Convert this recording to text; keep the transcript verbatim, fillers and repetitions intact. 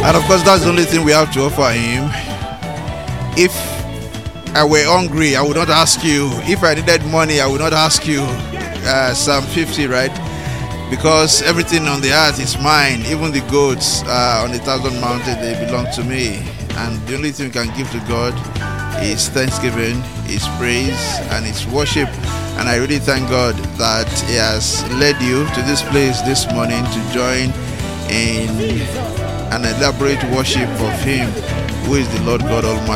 And of course, that's the only thing we have to offer him. If I were hungry, I would not ask you. If I needed money, I would not ask you. Uh, Psalm fifty, right? Because everything on the earth is mine. Even the goats uh, on the thousand mountains, they belong to me. And the only thing we can give to God is thanksgiving, is praise, and is worship. And I really thank God that He has led you to this place this morning to join in an elaborate worship of Him, who is the Lord God Almighty.